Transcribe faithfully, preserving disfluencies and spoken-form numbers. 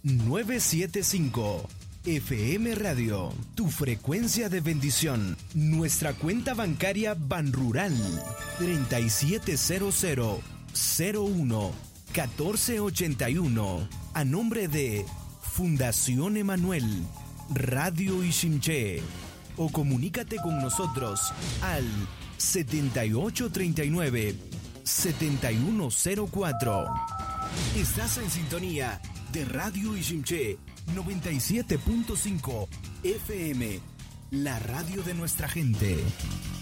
nueve siete cinco. F M Radio, tu frecuencia de bendición. Nuestra cuenta bancaria Banrural treinta y siete cero cero cero uno catorce ochenta y uno. A nombre de Fundación Emanuel, Radio Ishimché. O comunícate con nosotros al setenta y ocho treinta y nueve setenta y uno cero cuatro. Estás en sintonía de Radio Ishimché noventa y siete punto cinco F M, la radio de nuestra gente.